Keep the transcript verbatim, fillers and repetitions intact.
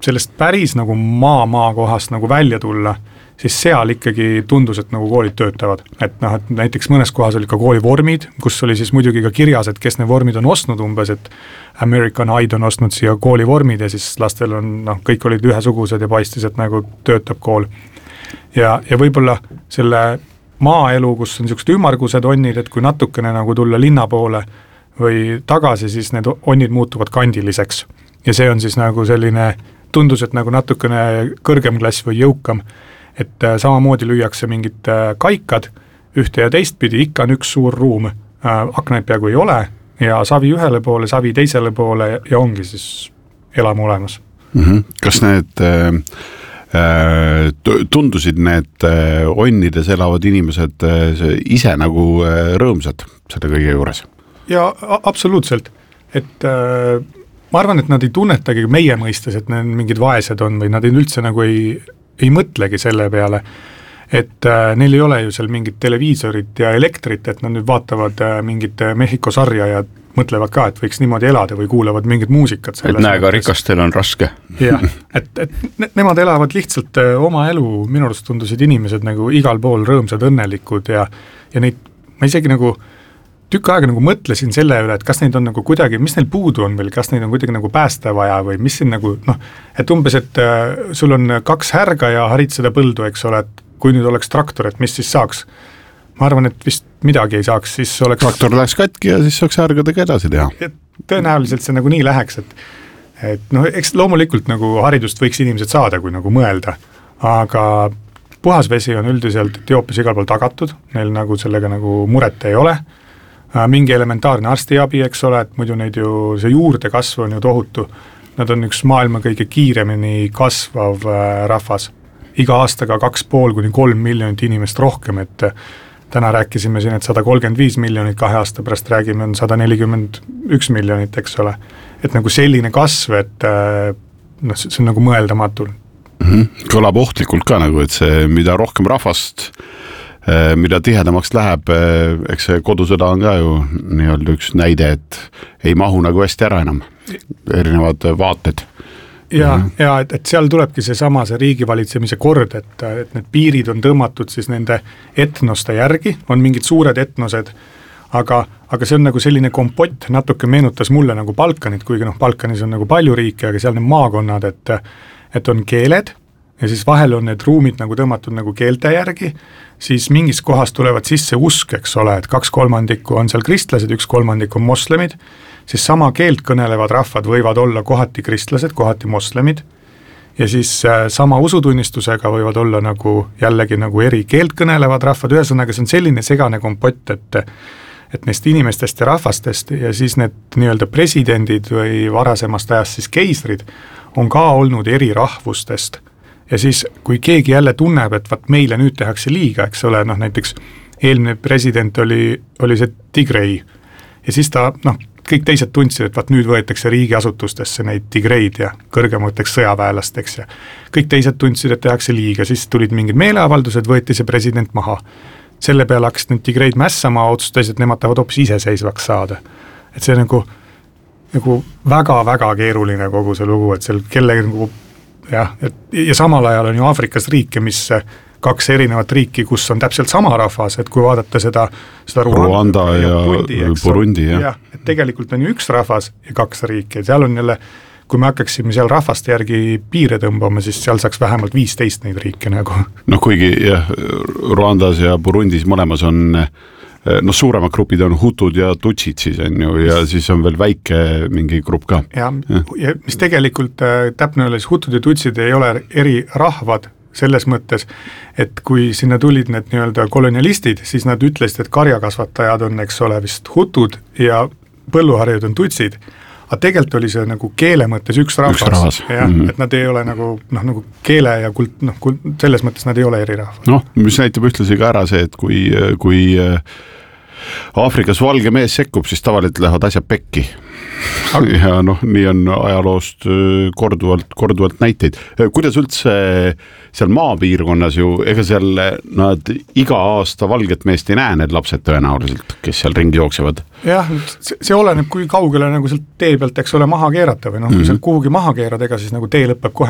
sellest päris nagu maa maa kohast nagu välja tulla, siis seal ikkagi tundus, et nagu koolid töötavad. Et noh, et näiteks mõnes kohas oli ka kooli vormid, kus oli siis muidugi ka kirjas, et kes need vormid on ostnud umbes, et American Id on ostnud siia kooli vormid ja siis lastel on, noh, kõik olid ühesugused ja paistis, et nagu töötab kool. Ja, ja võib-olla selle maaelu, kus on niisugused ümmargused onnid, et kui natukene nagu tulla linna poole või tagasi, siis need onnid muutuvad kandiliseks. Ja see on siis nagu selline, tundus, et nagu natukene kõrgem klass või jõukam, et samamoodi lüüakse mingid kaikad ühte ja teistpidi, ikka on üks suur ruum, aknaid peaaegu ei ole ja savi ühele poole, savi teisele poole ja ongi siis elamu olemas. Mm-hmm. Kas need äh, tundusid need äh, onnides elavad inimesed äh, ise nagu äh, rõõmsad selle kõige juures? Ja absoluutselt, et äh, ma arvan, et nad ei tunnetagi meie mõistes, et need mingid vaesed on või nad ei üldse nagu ei ei mõtlegi selle peale, et äh, neil ei ole ju seal mingit televiisorit ja elektrit, et nad nüüd vaatavad äh, mingit Mehhiko sarja ja mõtlevad ka, et võiks niimoodi elada või kuulevad mingit muusikat. Et näega rikastel on raske. Jah, et, et ne- nemad elavad lihtsalt äh, oma elu, minu arust tundusid inimesed nagu igal pool rõõmsad, õnnelikud ja, ja neid, ma isegi nagu tükk aega nagu mõtlesin selle üle, et kas neid on nagu kuidagi, mis neil puudu on veel, kas neid on kuidagi nagu päästa vaja või mis siin nagu, noh, et umbes, et äh, sul on kaks härga ja harid seda põldu, eks ole, et kui nüüd oleks traktor, et mis siis saaks? Ma arvan, et vist midagi ei saaks, siis oleks... Traktor läheks katki ja siis saaks härgadega edasi teha. Tõenäoliselt see nagu nii läheks, et, et noh, eks loomulikult nagu haridust võiks inimesed saada, kui nagu mõelda, aga puhas vesi on üldiselt Etioopias igal pool tagatud, neil nagu sellega nagu muret ei ole, mingi elementaarne arstiabi, eks ole, et muidu neid ju, see juurde kasv on ju tohutu. Nad on üks maailma kõige kiiremini kasvav rahvas. Iga aastaga kaks pool kuni kolm miljonit inimest rohkem, et täna rääkisime siin, et sada kolmkümmend viis miljonit kahe aasta pärast räägime, on sada nelikümmend üks miljonit, eks ole. Et nagu selline kasv, et noh, see on nagu mõeldamatul. Mm-hmm. Kõlab ohtlikult ka nagu, et see, mida rohkem rahvast mida tihedamaks läheb, eks see kodusõda on ka ju nii-öelda üks näide, et ei mahu nagu hästi ära enam, erinevad vaated. Ja, mm-hmm. ja et, et seal tulebki see sama see riigivalitsemise kord, et, et need piirid on tõmmatud siis nende etnoste järgi, on mingid suured etnosed, aga, aga see on nagu selline kompott, natuke meenutas mulle nagu Balkanit, kuigi noh, Balkanis on nagu palju riike, aga seal need maakonnad, et, et on keeled, ja siis vahel on need ruumid nagu tõmmatud nagu keelte järgi, siis mingis kohas tulevad sisse usk, eks ole, et kaks kolmandikku on seal kristlased, üks kolmandik on moslemid, siis sama keelt kõnelevad rahvad võivad olla kohati kristlased, kohati moslemid, ja siis äh, sama usutunnistusega võivad olla nagu jällegi nagu eri keelt kõnelevad rahvad, ühesõnaga see on selline segane kompott, et et neist inimestest ja rahvastest ja siis need nii-öelda presidendid või varasemast ajast siis keisrid on ka olnud eri rahvustest. Ja siis, kui keegi jälle tunneb, et vaat meile nüüd tehakse liiga, eks ole, noh näiteks eelmine president oli, oli see Tigrei ja siis ta, noh, kõik teised tundsid, et vaat nüüd võetakse riigiasutustesse neid Tigreid ja kõrgemateks sõjaväelasteks ja kõik teised tundsid, et tehakse liiga, siis tulid mingid meeleavaldused, võeti see president maha. Selle peale hakkasid need Tigreid mässama, otsustasid, et nemad tahavad hoopis iseseisvaks saada. Et see nagu, nagu väga-väga keeruline kogu see lugu, et seal kellegi nagu jah, et, ja samal ajal on ju Aafrikas riike, mis kaks erinevat riiki, kus on täpselt sama rahvas, et kui vaadata seda, seda Ruanda ja, ja Burundi, Burundi jah. Ja, et tegelikult on ju üks rahvas ja kaks riiki, seal on jälle, kui me hakkaksime seal rahvaste järgi piire tõmbama, siis seal saaks vähemalt viisteist neid riike nagu. No kuigi jah, Ruandas ja Burundis mõlemas on noh, suuremad grupid on hutud ja tutsid siis on ju, ja siis on veel väike mingi grupp ka. Ja, ja. ja mis tegelikult täpne oli, hutud ja tutsid ei ole eri rahvad selles mõttes, et kui sinna tulid need nii-öelda kolonialistid, siis nad ütlesid, et karjakasvatajad on, eks ole, vist hutud ja põlluharjad on tutsid. Aga tegelikult oli see nagu keele mõttes üks rahvas, üks rahvas. Ja, mm-hmm. et nad ei ole nagu, noh, nagu keele ja kult, noh, kult, selles mõttes nad ei ole eri rahvas. Noh, mis näitab ühtlasi ka ära see, et kui, kui Aafrikas valge mees sekkub, siis tavaliselt lähevad asjad pekki. Ja noh, nii on ajaloost korduvalt, korduvalt näiteid. Kuidas üldse seal maapiirkonnas ju, ega seal nad iga aasta valget meest ei näe need lapsed tõenäoliselt, kes seal ringi jooksevad? Jah, see oleneb, kui kaugele nagu sealt tee pealt, eks ole, maha keerata või noh, mm-hmm. kui sealt kuhugi maha keerad, ega siis nagu tee lõpeb kohe